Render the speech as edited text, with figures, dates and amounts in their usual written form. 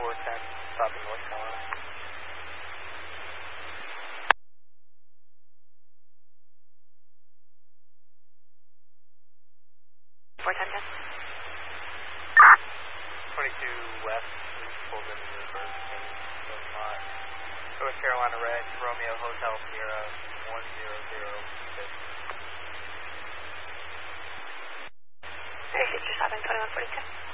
stopping North Carolina. $410. 22 West, please pulled into the reverse change, North Carolina Red, Romeo Hotel Sierra 1006. 3627, 2142.